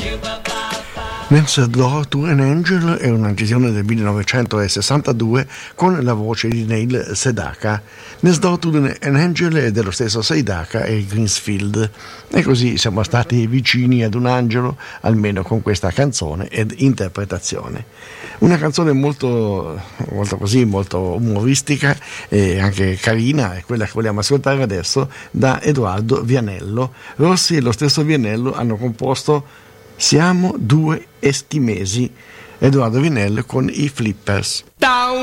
Next Door to an Angel è un'incisione del 1962 con la voce di Neil Sedaka. Next Door to an Angel è dello stesso Sedaka e Greensfield, e così siamo stati vicini ad un angelo, almeno con questa canzone ed interpretazione. Una canzone molto umoristica e anche carina, è quella che vogliamo ascoltare adesso, da Edoardo Vianello. Rossi e lo stesso Vianello hanno composto Siamo due estimesi, Edoardo Vianello con i Flippers.